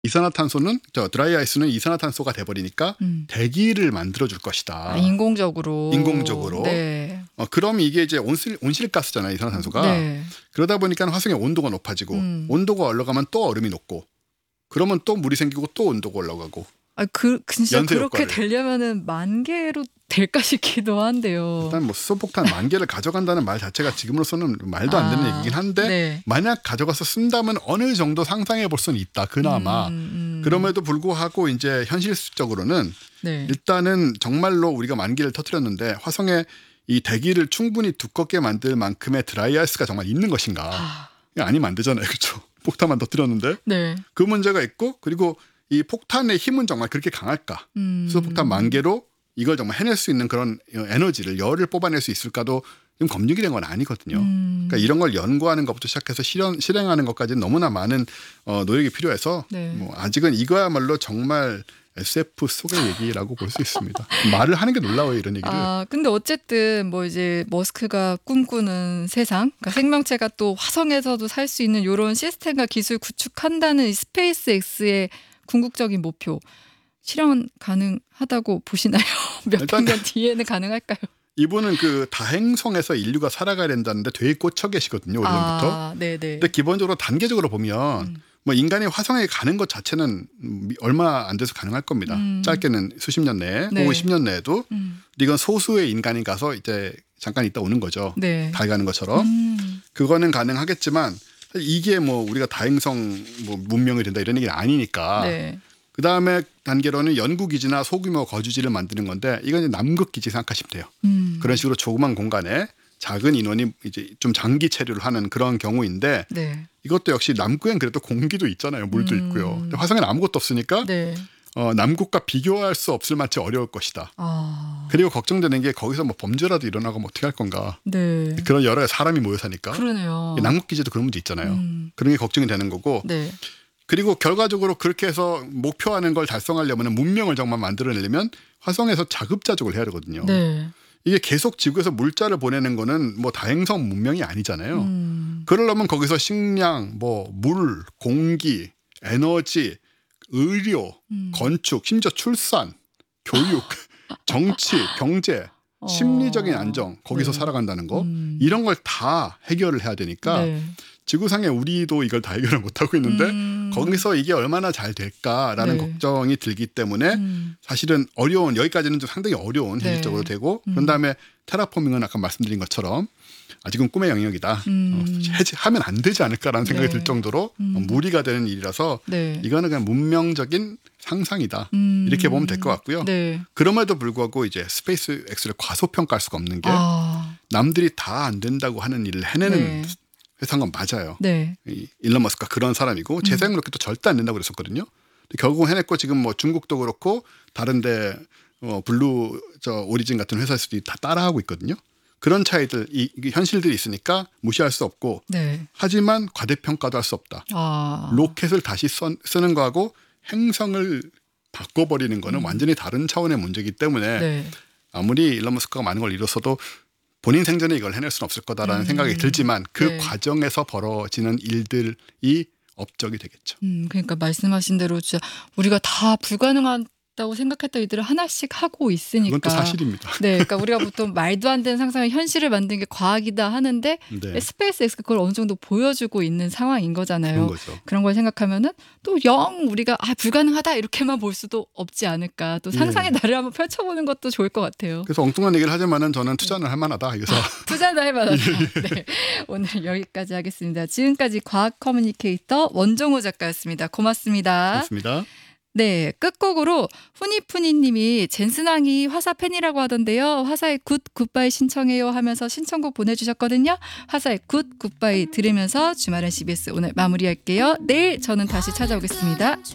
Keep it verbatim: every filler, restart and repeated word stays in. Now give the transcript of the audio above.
이산화탄소는 저 드라이 아이스는 이산화탄소가 돼버리니까 음. 대기를 만들어줄 것이다. 아, 인공적으로. 인공적으로. 네. 어, 그럼 이게 이제 온실, 온실가스잖아요. 이산화탄소가. 네. 그러다 보니까 화성의 온도가 높아지고 음. 온도가 올라가면 또 얼음이 녹고 그러면 또 물이 생기고 또 온도가 올라가고. 아, 그 진짜 연쇄 그렇게 효과를. 되려면은 만 개로 될까 싶기도 한데요. 일단 뭐 수소폭탄 만 개를 가져간다는 말 자체가 지금으로서는 말도 안 되는 아, 얘기긴 한데 네. 만약 가져가서 쓴다면 어느 정도 상상해 볼 수는 있다. 그나마. 음, 음. 그럼에도 불구하고 이제 현실적으로는 네. 일단은 정말로 우리가 만 개를 터뜨렸는데 화성에 이 대기를 충분히 두껍게 만들 만큼의 드라이 아이스가 정말 있는 것인가. 아, 아니면 안 되잖아요. 그렇죠. 폭탄만 터뜨렸는데. 네. 그 문제가 있고 그리고 이 폭탄의 힘은 정말 그렇게 강할까. 음. 수소폭탄 만 개로 이걸 정말 해낼 수 있는 그런 에너지를 열을 뽑아낼 수 있을까도 좀 검증이 된 건 아니거든요. 음. 그러니까 이런 걸 연구하는 것부터 시작해서 실현, 실행하는 것까지는 너무나 많은 어, 노력이 필요해서 네. 뭐 아직은 이거야말로 정말 에스에프 속의 얘기라고 볼 수 있습니다. 말을 하는 게 놀라워요. 이런 얘기를. 아, 근데 어쨌든 뭐 이제 머스크가 꿈꾸는 세상, 그러니까 생명체가 또 화성에서도 살 수 있는 이런 시스템과 기술 구축한다는 이 스페이스 X의 궁극적인 목표 실현 가능하다고 보시나요? 몇 일단- 년 뒤에는 가능할까요? 이분은 그 다행성에서 인류가 살아가야 된다는데 되게 꽂혀 계시거든요. 오래전부터. 아, 네네. 근데 기본적으로 단계적으로 보면 음. 뭐 인간이 화성에 가는 것 자체는 얼마 안 돼서 가능할 겁니다. 음. 짧게는 수십 년 내에 네. 혹은 십 년 내에도. 음. 근데 이건 소수의 인간이 가서 이제 잠깐 있다 오는 거죠. 네. 달 가는 것처럼. 음. 그거는 가능하겠지만 이게 뭐 우리가 다행성 뭐 문명이 된다 이런 얘기는 아니니까. 네. 그 다음에 단계로는 연구기지나 소규모 거주지를 만드는 건데 이건 이제 남극기지 생각하시면 돼요. 음. 그런 식으로 조그만 공간에 작은 인원이 이제 좀 장기 체류를 하는 그런 경우인데 네. 이것도 역시 남극엔 그래도 공기도 있잖아요. 물도 음. 있고요. 근데 화성에는 아무것도 없으니까 네. 어, 남극과 비교할 수 없을 만치 어려울 것이다. 아. 그리고 걱정되는 게 거기서 뭐 범죄라도 일어나고 뭐 어떻게 할 건가. 네. 그런 여러 사람이 모여 사니까. 그러네요. 남극기지도 그런 문제 있잖아요. 음. 그런 게 걱정이 되는 거고. 네. 그리고 결과적으로 그렇게 해서 목표하는 걸 달성하려면 문명을 정말 만들어내려면 화성에서 자급자족을 해야 되거든요. 네. 이게 계속 지구에서 물자를 보내는 거는 뭐 다행성 문명이 아니잖아요. 음. 그러려면 거기서 식량, 뭐 물, 공기, 에너지, 의료, 음. 건축, 심지어 출산, 교육, 정치, 경제, 심리적인 안정, 거기서 네. 살아간다는 거 음. 이런 걸 다 해결을 해야 되니까 네. 지구상에 우리도 이걸 다 해결을 못하고 있는데 음. 거기서 이게 얼마나 잘 될까라는 네. 걱정이 들기 때문에 음. 사실은 어려운 여기까지는 좀 상당히 어려운 네. 현실적으로 되고 음. 그런 다음에 테라포밍은 아까 말씀드린 것처럼 아직은 꿈의 영역이다. 음. 어, 해지, 하면 안 되지 않을까라는 생각이 네. 들 정도로 음. 어, 무리가 되는 일이라서 네. 이거는 그냥 문명적인 상상이다. 음. 이렇게 보면 될 것 같고요. 네. 그럼에도 불구하고 이제 스페이스 X를 과소평가할 수가 없는 게 아. 남들이 다 안 된다고 하는 일을 해내는 네. 회사인 건 맞아요. 네. 이 일론 머스크가 그런 사람이고 재생 로켓도 절대 안 된다고 그랬었거든요. 근데 결국은 해냈고 지금 뭐 중국도 그렇고 다른데 어, 블루 저 오리진 같은 회사에서도 다 따라하고 있거든요. 그런 차이들 이, 이게 현실들이 있으니까 무시할 수 없고 네. 하지만 과대평가도 할 수 없다. 아. 로켓을 다시 써, 쓰는 거하고 행성을 바꿔버리는 거는 음. 완전히 다른 차원의 문제이기 때문에 네. 아무리 일론 머스크가 많은 걸 이뤘어도 본인 생전에 이걸 해낼 수는 없을 거다라는 음. 생각이 들지만 그 네. 과정에서 벌어지는 일들이 업적이 되겠죠. 음, 그러니까 말씀하신 대로 진짜 우리가 다 불가능하다고 생각했던 일들을 하나씩 하고 있으니까. 그건 또 사실입니다. 네, 그러니까 우리가 보통 말도 안 되는 상상을 현실을 만든 게 과학이다 하는데 네. 스페이스 X가 그걸 어느 정도 보여주고 있는 상황인 거잖아요. 그런 거죠. 그런 걸 생각하면은 또 영 우리가 아 불가능하다 이렇게만 볼 수도 없지 않을까. 또 상상의 예. 나를 한번 펼쳐보는 것도 좋을 것 같아요. 그래서 엉뚱한 얘기를 하지만은 저는 투자는 할 만하다. 그래서 투자나 해봐라. 네, 오늘 여기까지 하겠습니다. 지금까지 과학 커뮤니케이터 원종호 작가였습니다. 고맙습니다. 그렇습니다. 네, 끝곡으로 후니푸니님이 젠슨왕이 화사 팬이라고 하던데요. 화사의 굿 굿바이 신청해요 하면서 신청곡 보내주셨거든요. 화사의 굿 굿바이 들으면서 주말엔 씨비에스 오늘 마무리할게요. 내일 저는 다시 찾아오겠습니다.